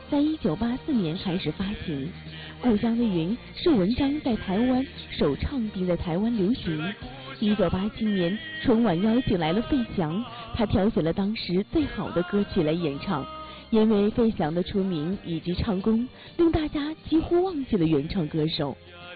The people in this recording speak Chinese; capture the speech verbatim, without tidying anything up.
在一九八四年开始发行。《故乡的云》是文章在台湾首唱并在台湾流行。一九八七年春晚邀请来了费翔，他挑选了当时最好的歌曲来演唱。因为费翔的出名以及唱功，令大家几乎忘记了原创歌手。